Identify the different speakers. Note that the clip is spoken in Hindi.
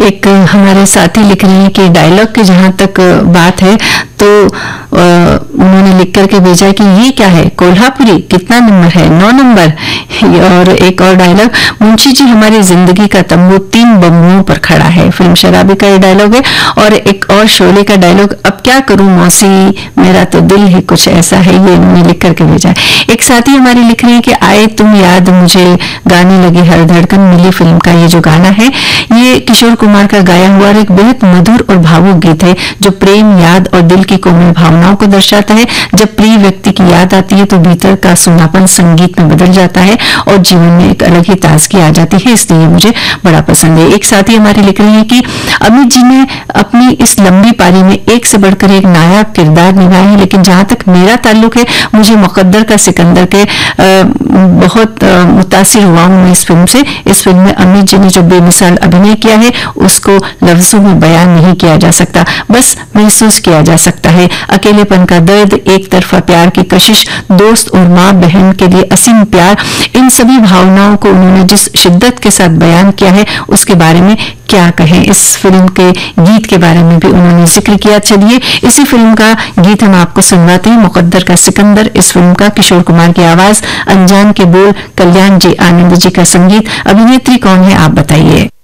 Speaker 1: एक हमारे साथी लिख रहे हैं कि डायलॉग की जहां तक बात है तो उन्होंने लिख करके भेजा कि ये क्या है, कोल्हापुरी कितना नंबर है, 9 नंबर। और एक और डायलॉग, मुंशी जी हमारी जिंदगी का तंबू 3 बम्बुओं पर खड़ा है, फिल्म शराबी का ये डायलॉग है। और एक और शोले का डायलॉग, अब क्या करूं मौसी मेरा तो दिल ही कुछ ऐसा है, ये इन्होंने लिख करके भेजा है। एक साथी हमारी लिख रही है कि आए तुम याद मुझे गाने लगे हर धड़कन, मिली फिल्म का ये जो गाना है ये किशोर कुमार का गाया हुआ एक बेहद मधुर और भावुक गीत है जो प्रेम, याद और दिल की कोमल भावनाओं को दर्शाता है। जब प्रिय व्यक्ति की याद आती है तो भीतर का सुनापन संगीत में बदल जाता है और जीवन में एक अलग ही ताजगी आ जाती है, इसलिए ये मुझे बड़ा पसंद है। एक साथी हमारी लिख रही है कि अमित जी ने अपनी इस लंबी पारी में एक से बढ़कर एक नायाब किरदार निभाए हैं, लेकिन जहां तक मेरा ताल्लुक है मुझे मुकद्दर का सिकंदर के बहुत मुतासिर हुआ हूं मैं इस फिल्म से। इस फिल्म में अमित जी ने जो बेमिसाल अभिनय किया है उसको लफ्जों में बयान नहीं किया जा सकता, बस महसूस किया जा सकता है। अकेलेपन का दर्द, एक तरफा प्यार की कशिश, दोस्त और माँ बहन के लिए असीम प्यार, इन सभी भावनाओं को उन्होंने जिस शिद्दत के साथ बयान किया है उसके बारे में क्या कहें। इस फिल्म के गीत के बारे में भी उन्होंने जिक्र किया। चलिए इसी फिल्म का गीत हम आपको सुनवाते हैं, मुकद्दर का सिकंदर। इस फिल्म का किशोर कुमार की आवाज, अनजान के बोल, कल्याण जी आनंद जी का संगीत। अभिनेत्री कौन है आप बताइए।